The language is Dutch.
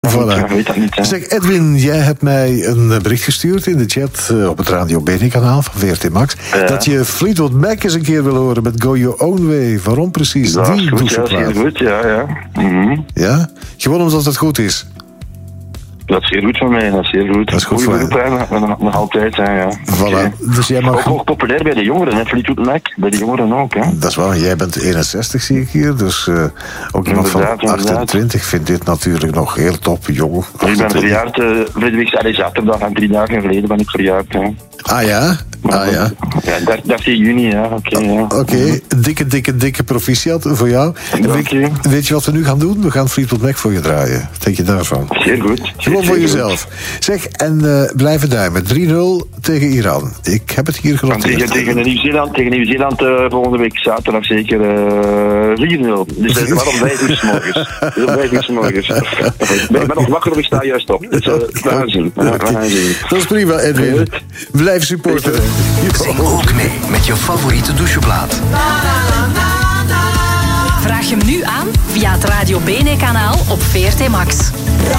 Voilà. Ja, weet dat niet, hè. Zeg, Edwin, jij hebt mij een bericht gestuurd in de chat op het Radio BN-kanaal van VRT Max. Ja. Dat je Fleetwood Mac eens een keer wil horen met Go Your Own Way. Waarom precies? Dat is Die goed, ja, dat is doucheplaat. heel goed, ja. Mhm. Ja? Gewoon omdat het goed is. Dat is heel goed van mij, dat is heel goed. Dat is goed Goeie voor beroep, hè, nog altijd, hè, ja. Voilà. Oké. Dus jij mag... Ook populair bij de jongeren, hè, Fleetwood Mac. Bij de jongeren ook, hè. Dat is waar, jij bent 61 zie ik hier, dus ook iemand van Inderdaad. 28 vindt dit natuurlijk nog heel top, jong. Ik ben verjaard, zaterdag en 3 dagen geleden ben ik verjaard, hè. Ah ja? Ah ja. Ja, 13 juni, ja, oké, ja. Oké, dikke proficiat voor jou. Dank je. Weet je wat we nu gaan doen? We gaan Fleetwood Mac voor je draaien. Wat denk je daarvan? Zeer goed. Gewoon voor jezelf. Zeg, en blijven duimen. 3-0 tegen Iran. Ik heb het hier En genoteerd. tegen Nieuw-Zeeland volgende week zaterdag zeker 4-0. Dus dat is maar om 5 uur 's morgens. Ik ben nog wakker of ik sta juist op. Dus we gaan zien. We gaan zien. Dat is prima, Edwin. Blijf supporteren. Zing ook mee met je favoriete doucheplaat. Vraag je hem nu aan via het Radio BN-kanaal op VRT Max.